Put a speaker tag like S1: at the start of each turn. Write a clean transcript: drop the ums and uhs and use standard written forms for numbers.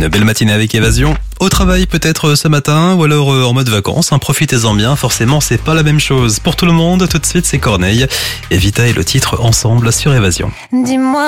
S1: une belle matinée avec Évasion. Au travail peut-être ce matin ou alors en mode vacances. Profitez-en bien, forcément c'est pas la même chose. Pour tout le monde, tout de suite c'est Corneille. Evita et le titre Ensemble sur Évasion.
S2: Dis-moi.